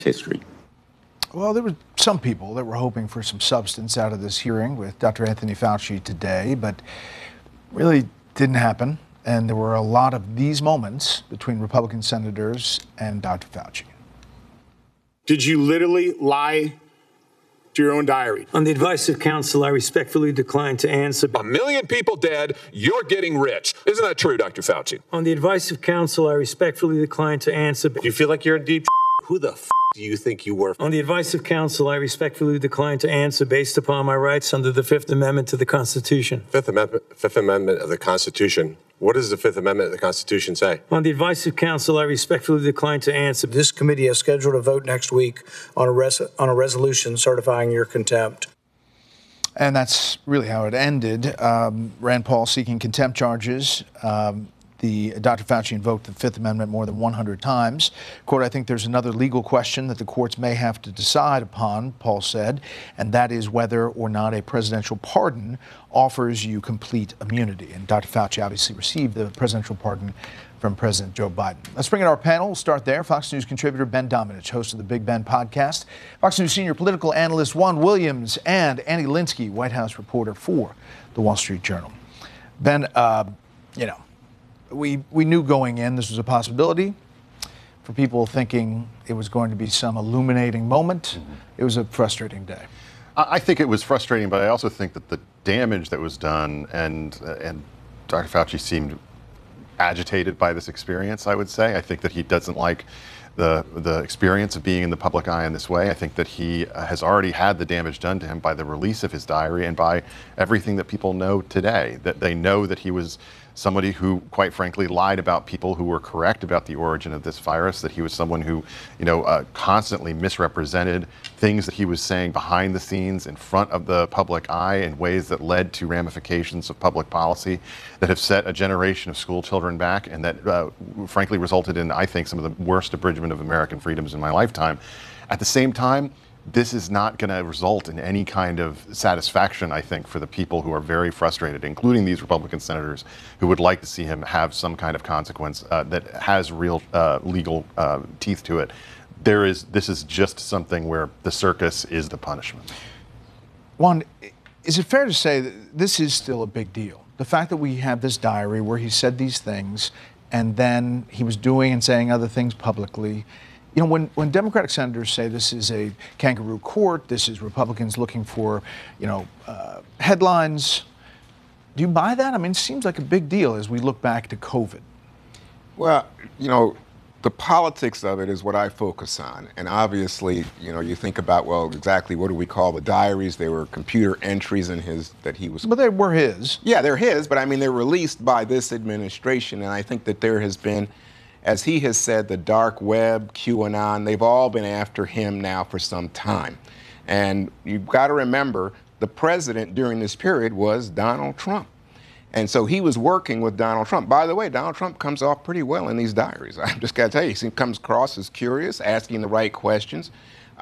history. Well, there were some people that were hoping for some substance out of this hearing with Dr. Anthony Fauci today, but really didn't happen. And there were a lot of these moments between Republican senators and Dr. Fauci. Did you literally lie to your own diary? On the advice of counsel, I respectfully decline to answer. 1 million people dead, you're getting rich. Isn't that true, Dr. Fauci? On the advice of counsel, I respectfully decline to answer. Do you feel like you're in deep? Who the do you think you were? On the advice of counsel, I respectfully decline to answer based upon my rights under the Fifth Amendment to the Constitution. Fifth Amendment of the Constitution. What does the Fifth Amendment of the Constitution say? On the advice of counsel, I respectfully decline to answer. This committee has scheduled a vote next week on a resolution certifying your contempt. And that's really how it ended. Rand Paul seeking contempt charges. Dr. Fauci invoked the Fifth Amendment more than 100 times. Quote, I think there's another legal question that the courts may have to decide upon, Paul said, and that is whether or not a presidential pardon offers you complete immunity. And Dr. Fauci obviously received the presidential pardon from President Joe Biden. Let's bring in our panel. We'll start there. Fox News contributor Ben Domenech, host of the Big Ben podcast, Fox News senior political analyst Juan Williams, and Annie Linsky, White House reporter for The Wall Street Journal. Ben, we knew going in this was a possibility for people thinking it was going to be some illuminating moment. It was a frustrating day. I think it was frustrating, but I also think that the damage that was done and Dr. Fauci seemed agitated by this experience, I would say. I think that he doesn't like the experience of being in the public eye in this way. I think that he has already had the damage done to him by the release of his diary and by everything that people know today, that they know that he was somebody who, quite frankly, lied about people who were correct about the origin of this virus, that he was someone who, constantly misrepresented things that he was saying behind the scenes in front of the public eye in ways that led to ramifications of public policy that have set a generation of school children back and that, frankly, resulted in, I think, some of the worst abridgment of American freedoms in my lifetime. At the same time, this is not going to result in any kind of satisfaction, I think, for the people who are very frustrated, including these Republican senators who would like to see him have some kind of consequence that has real legal teeth to it. This is just something where the circus is the punishment. Juan, is it fair to say that this is still a big deal? The fact that we have this diary where he said these things and then he was doing and saying other things publicly. When Democratic senators say this is a kangaroo court, this is Republicans looking for, headlines, do you buy that? I mean, it seems like a big deal as we look back to COVID. Well, the politics of it is what I focus on. And obviously, you think about, well, exactly what do we call the diaries? They were computer entries in that he was. But they were his. Yeah, they're his. But I mean, they're released by this administration. And I think that there has been, as he has said, the dark web, QAnon, they've all been after him now for some time. And you've got to remember, the president during this period was Donald Trump. And so he was working with Donald Trump. By the way, Donald Trump comes off pretty well in these diaries. I just got to tell you, he comes across as curious, asking the right questions.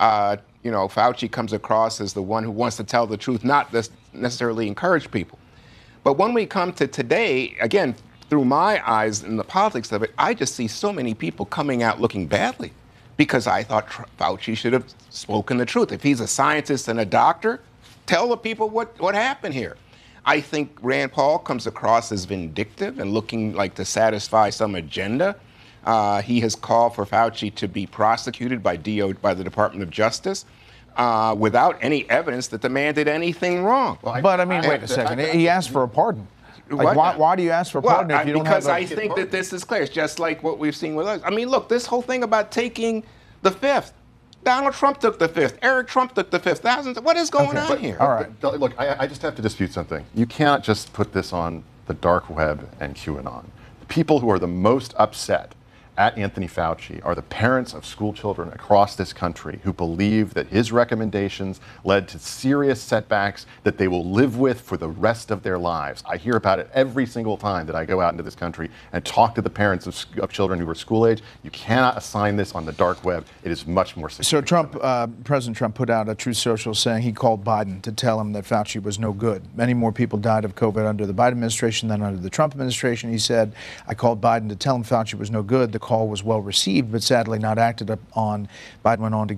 Fauci comes across as the one who wants to tell the truth, not necessarily encourage people. But when we come to today, again, through my eyes in the politics of it, I just see so many people coming out looking badly because I thought Fauci should have spoken the truth. If he's a scientist and a doctor, tell the people what happened here. I think Rand Paul comes across as vindictive and looking like to satisfy some agenda. He has called for Fauci to be prosecuted by the Department of Justice without any evidence that the man did anything wrong. But I mean, wait a second. He asked for a pardon. Like, why do you ask for a pardon if you don't have Because I think that this is clear. It's just like what we've seen with others. I mean, look, this whole thing about taking the Fifth. Donald Trump took the Fifth. Eric Trump took the Fifth. Thousands. What is going on here? All right. Look, I just have to dispute something. You can't just put this on the dark web and QAnon. The people who are the most upset at Anthony Fauci are the parents of school children across this country who believe that his recommendations led to serious setbacks that they will live with for the rest of their lives. I hear about it every single time that I go out into this country and talk to the parents of children who are school age. You cannot assign this on the dark web. It is much more significant. So President Trump put out a Truth Social saying he called Biden to tell him that Fauci was no good. Many more people died of COVID under the Biden administration than under the Trump administration. He said, I called Biden to tell him Fauci was no good. The call was well received, but sadly not acted upon. Biden went on to